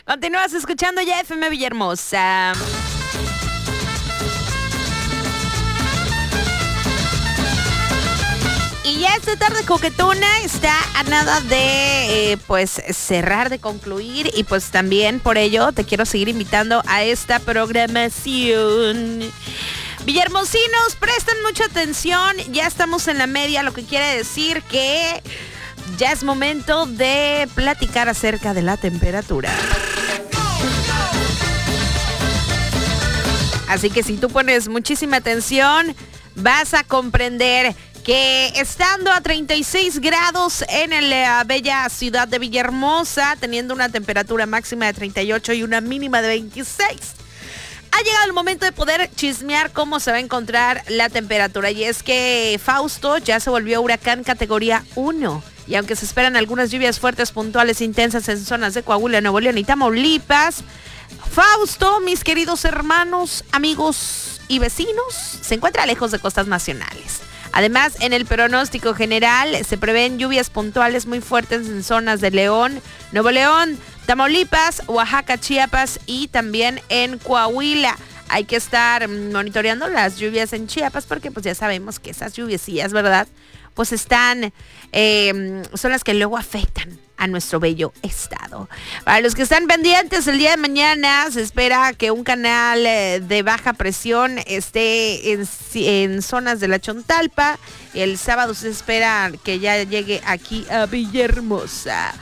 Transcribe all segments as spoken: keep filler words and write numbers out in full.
Continúas escuchando ya F M Villahermosa. Y ya esta tarde coquetona está a nada de, eh, pues, cerrar, de concluir. Y pues también por ello te quiero seguir invitando a esta programación. Villahermosinos, presten mucha atención. Ya estamos en la media, lo que quiere decir que ya es momento de platicar acerca de la temperatura. Así que si tú pones muchísima atención, vas a comprender que estando a treinta y seis grados en la bella ciudad de Villahermosa, teniendo una temperatura máxima de treinta y ocho y una mínima de veintiséis, ha llegado el momento de poder chismear cómo se va a encontrar la temperatura. Y es que Fausto ya se volvió huracán categoría uno. Y aunque se esperan algunas lluvias fuertes, puntuales, intensas en zonas de Coahuila, Nuevo León y Tamaulipas, Fausto, mis queridos hermanos, amigos y vecinos, se encuentra lejos de costas nacionales. Además, en el pronóstico general se prevén lluvias puntuales muy fuertes en zonas de León, Nuevo León, Tamaulipas, Oaxaca, Chiapas y también en Coahuila. Hay que estar monitoreando las lluvias en Chiapas porque pues ya sabemos que esas lluviecillas, ¿verdad? Pues están, eh, son las que luego afectan a nuestro bello estado. Para los que están pendientes, el día de mañana se espera que un canal eh, de baja presión esté en, en zonas de la Chontalpa. El sábado se espera que ya llegue aquí a Villahermosa.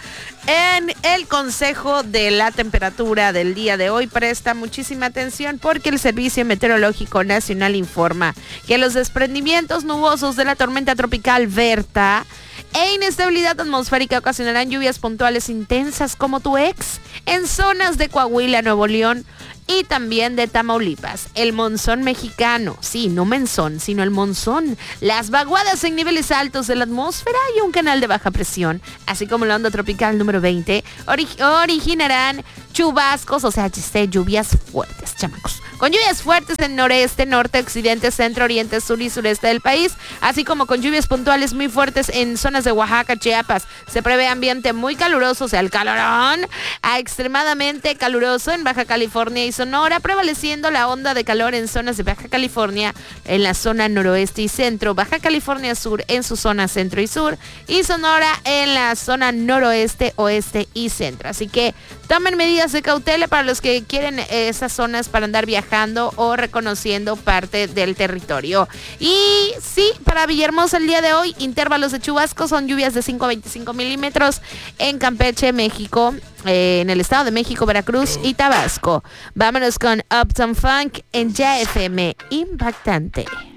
En el consejo de la temperatura del día de hoy, presta muchísima atención porque el Servicio Meteorológico Nacional informa que los desprendimientos nubosos de la tormenta tropical Berta e inestabilidad atmosférica ocasionarán lluvias puntuales intensas como tu ex en zonas de Coahuila, Nuevo León y también de Tamaulipas. El monzón mexicano, sí, no menzón, sino el monzón, las vaguadas en niveles altos de la atmósfera y un canal de baja presión, así como la onda tropical número veinte, orig- originarán chubascos, o sea, lluvias fuertes, chamacos. Con lluvias fuertes en noreste, norte, occidente, centro, oriente, sur y sureste del país, así como con lluvias puntuales muy fuertes en zonas de Oaxaca, Chiapas. Se prevé ambiente muy caluroso, o sea, el calorón, a extremadamente caluroso en Baja California y Sonora, prevaleciendo la onda de calor en zonas de Baja California, en la zona noroeste y centro, Baja California Sur en su zona centro y sur, y Sonora en la zona noroeste, oeste y centro. Así que tomen medidas de cautela para los que quieren esas zonas para andar viajando o reconociendo parte del territorio. Y sí, para Villahermosa el día de hoy, intervalos de chubascos, son lluvias de cinco a veinticinco milímetros en Campeche, México, eh, en el Estado de México, Veracruz y Tabasco. Vámonos con Uptown Funk en Ya F M Impactante.